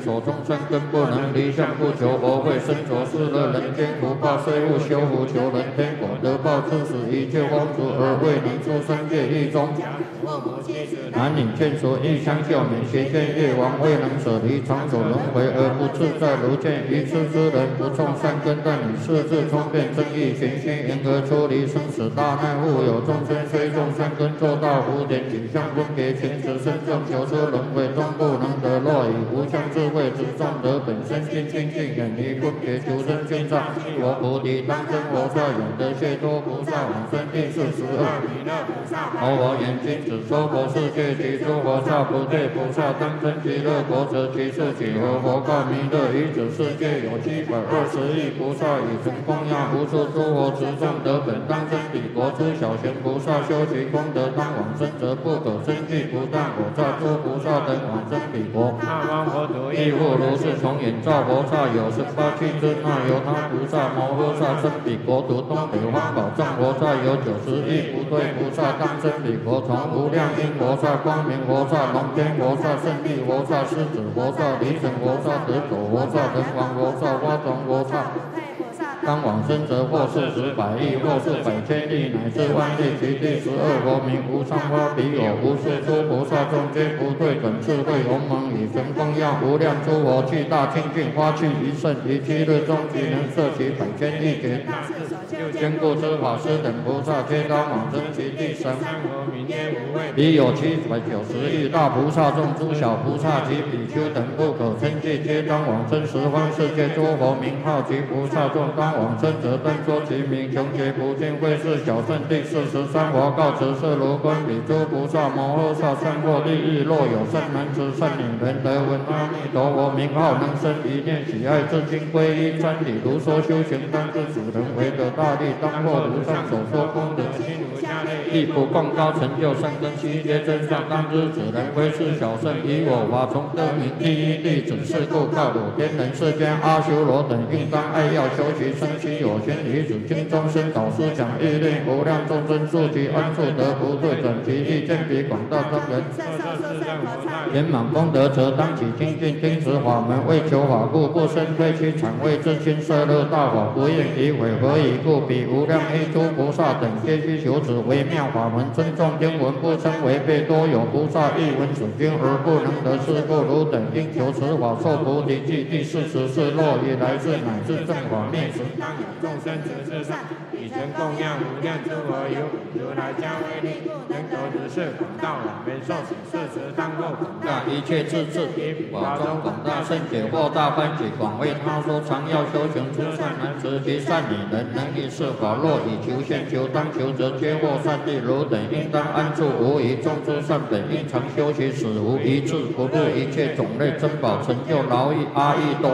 所众生根不能离相，不求佛慧，身着世乐人间福报，虽无修福，求人天广得报，致使一切风俗而未能出三界一中。男女眷属一相救免，邪见业王未能舍离长久轮回而不自在，如见愚痴之人不种善根，但以世智聪辩正义循序，因而出离生死大难。物有众生虽种善根，做到福田，景象分别前持身正，求出轮回终不能得。若以无相智慧之众得本身心清净，远离分别求生现上，我菩提当生佛刹，永得解脱菩萨往生第42。我眼睛只说佛世界其诸佛刹不对菩萨当生极乐国，则其数几何佛告弥勒，于此世界有720亿菩萨，以成供养无数诸佛持众得本当生彼国。诸小贤菩萨修其功德当往生，则不可生计，不但我刹诸菩萨等往生彼国。亦复如是，从眼照佛刹有18气之那由他菩萨摩诃萨生彼国土，东北方宝藏佛刹有90亿不对菩萨当生彼国，从无量因佛刹、光明佛刹、龙天佛刹、胜利佛刹、狮子佛刹、离尘佛刹、得走佛刹、人王佛刹、花丛佛刹。当往生者或40百亿，或是百千亿，乃至万亿，其第12佛名无上花彼有无数诸菩萨众皆不退转智慧鸿蒙，以神供养无量诸佛，具大清净花趣一甚，于7日中即能摄其百千亿劫。坚固之法师等菩萨，皆当往生其第3佛名皆无畏。彼有790亿大菩萨众，诸小菩萨及比丘等不可称计，皆当往生十方世界诸佛名号及菩萨众。当往生者但说其名，穷劫不尽，会是小圣第43佛告辞世如观彼诸菩萨摩诃萨善获利益，若有善男子善女人得闻阿弥陀佛名号，能生一念喜爱，至今皈依真理，如说修行当知主人为得大利，当获如上所说功德心如下类，亦不共高成就善根悉皆真相，当知此人非是小圣，以我法从得名第一弟子，是故告汝天人世间阿修罗等应当爱要修习生其有情，以此经中生导师讲义令无量众生速其安处得不退转，其意见比广大众人圆满功德，则当起精进听持法门，为求法故，不生推屈谄畏自亲摄乐大法，不愿诋毁。何以故？彼无量依诸菩萨等皆须求此微妙法门，尊重经文，不称违背。多有菩萨亦闻此经而不能得，是故汝等应求此法，受菩提记。第44。若以来世乃至正法灭时，当有众生持世上，以成供养无量诸佛，有如来加威力，能得如是广大往圆受持世时，当获广大一切智智，以法中广大圣解惑大欢喜，广为他说，常要修行诸善男子及善女人，能以是法。若以求现求当求，则皆获善利。汝等应当安住，无疑众诸善本应常修习，使无一智不入一切种类珍宝，成就劳役阿逸多。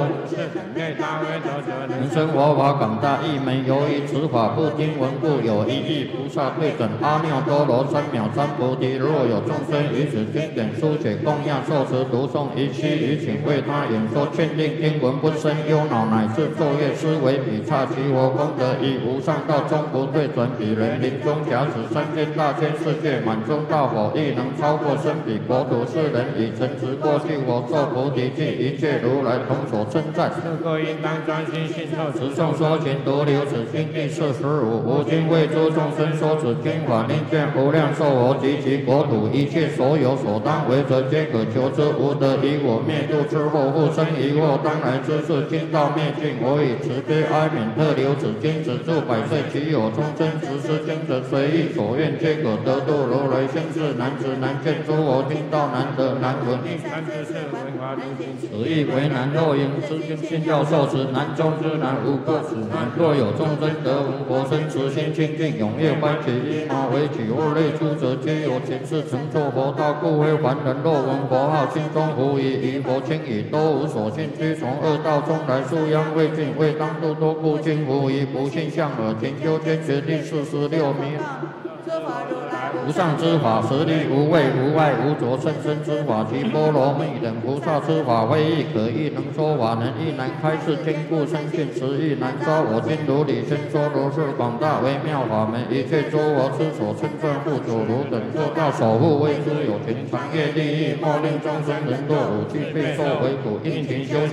人生佛法广大义门，由于此法不经闻故，有1亿菩萨对准阿耨多罗三藐三菩提。若有众生于此经典书写供养受持读诵，一期于请为他演说劝令经文，不生忧恼，乃至昼夜思维彼刹其佛功德，以无上道终不退转。彼人临终假使3千大千世界满中大火，亦能超过生彼国土。世人以诚实过去我受菩提记，一切如来同所称赞。是故应当专心信受持诵说勤独留此经第45。吾今为诸众生说此经法，令见无量寿佛及其国土一切所有所当为者，皆可求之。无得以我灭度之后，复生疑惑当来之事，经道灭尽。我以慈悲哀悯特留此经，止住百岁。其有众生持此经者，随意所愿，皆可得度。如来先世难知难见诸佛经道难得难闻，此亦为难。若因此经信要受持，难中之难，无过此难。若有众生得闻佛身，慈心清净，踊跃欢喜，因马为起物类诸者，皆有前世成就佛道，故非凡人。若闻佛号，心中无疑，于佛轻已，都无所信，须从恶道中来，树殃未尽，未当度多故，今无疑不信向耳。勤修坚决第46名。 无上之法，实力无畏无碍无着，甚深之法，及波罗蜜等菩萨之法，非亦可亦能说法，能亦难开示，坚固深信，实亦难招。我今如理宣说，如是广大微妙法门，一切诸佛之所称赞护主，如等做到守护，为之有情，长业利益，莫令众生人堕五趣，备受为苦，殷勤修。